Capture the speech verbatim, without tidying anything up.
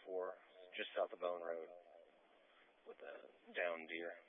four, just south of Bone Road, with a down deer.